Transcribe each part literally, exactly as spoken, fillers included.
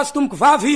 tomboko vavy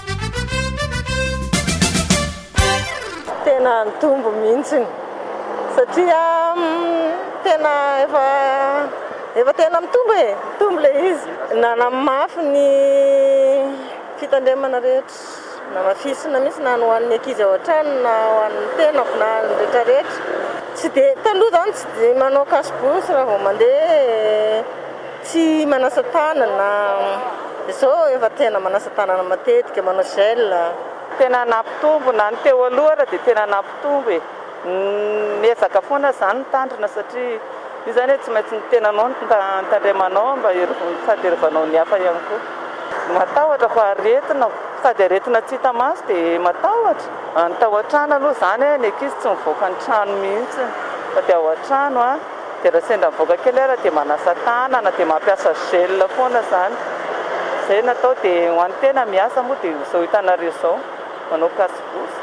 tena nitombo mihitsiny satria tena efa efa tena mitombo e mitombo le izy nanamafy ny fitandremana rehetra namafisina mihitsy na ho an'ny ankizy ao an-trano na ho an'ny tenako na ny rehetrarehetra tsy dia taloha zany tsy dia manao kasibosy raha vao mandeha tsy manasa tanana izao efa tena manasa tanana matetika manao gel tena nampitombo na ny teo aloha raha dia tena nampitombo e miezaka foana izany ny tandrina satria io zany hoe tsy maintsy ny tenanao ny tandremanao mba sady herovanao ny hafa ihany koa matahotra fa aretina sady aretina tsy hita maso dia matahotra ny tao an-trano aloha izany hoe ny ankizy tsy mivoaka ny trano mihitsy fa dia ao an-trano a dia raha sendra mivoaka kely ara dia manasa tanana dia mampiasa gel foana izany izay natao dia ho an'ny tena miasa moa dia izao hitanareo izao manao kasibosy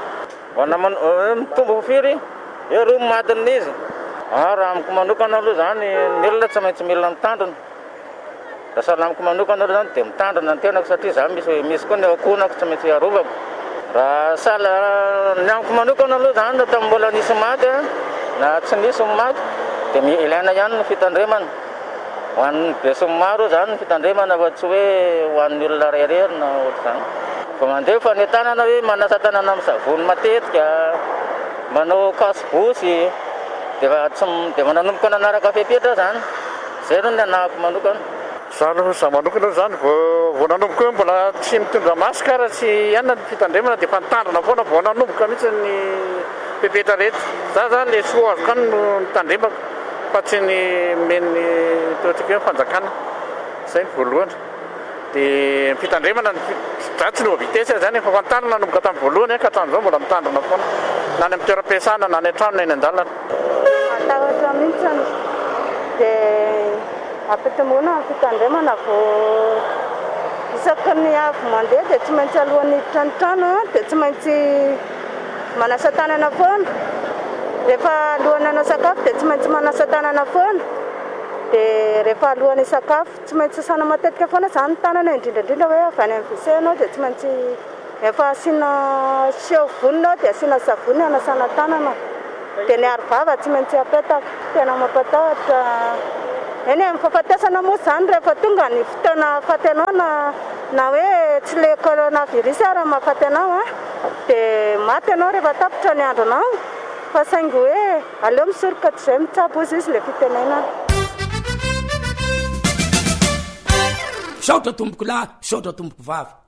mitombo firy eo ro madina izy raha amiko manokana aloha zany ny olona tsy maintsy mila mitandrina raha sahala amiko manokana aloha zany dia mitandrina ny tenako satria za misy misy koa ny akonako tsy maintsy arovako raha sahala ny amiko manokana aloha zany tamin'ny mbola nisy maty na tsy nisy maty dia ilaina ihany ny fitandremana ho an'ny besin'ny maro zany ny fitandremana fa tsy hoe ho an'ny olona reherery na ohatr'izany fa mandeha fa ny tanana hoe manasa tanana amin'ny savony matetika manao kasibosy dia dia mananomboka nanaraka fepetra zany izay no ny anahako manokana zany za manokana zany vao nanomboka hoe mbola tsy mitondra masika raha tsy ihana ny fitandremana dia fa nitandrina foana vao nanomboka mihitsy ny pepetra rehetra za zany le soa azo kany no nitandremako fa tsy ny men'ny toetrika hoe fanjakana izay ny voalohany dia fitandremana dratsy no vitesy zany efa fantanana nanomboka tamin'ny voalohany ka hatramin'izao mbola mitandrina foana na ny amin'ny toeram-piasana na ny an-trano na eny an-dalana matahotra mihitsy dia ampitomboana ny fitandremana vao isaky ny avy mandeha dia tsy maintsy alohan'ny hiditra ny trano dia tsy maintsy manasa tanana foana rehefa alohan'ny hanao sakafo dia tsy maintsy manasa tanana foana dia rehefa alohan'ny sakafo tsy maintsy sasana matetika foana izany ny tanana indrindrandrindra hoe avy any amin'ny W C anao dia tsy maintsy efa asiana seovonina dia asiana savony hanasana tanana dia ny arovava tsy maintsy apetaka tena mampatahotra eny amin'ny fahafatesana moa izany rehefa tonga ny fotoana afaty anao na na hoe tsy le coronavirus ary mahafaty anao a dia maty anao rehefa tapitra ny andronao fa saingy hoe aleo misoroka tsy izay mitsabo izy izy le fitenenana saotra tomboko lahy saotra tomboko vavy